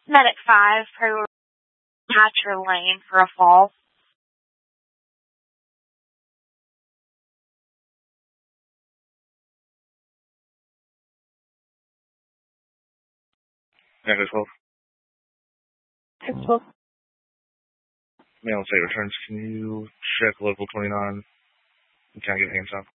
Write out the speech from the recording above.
Medic 5, Hatcher Lane for a fall. Echo 12. Echo 12. Mail and state returns. Can you check local 29? Can I get hands up?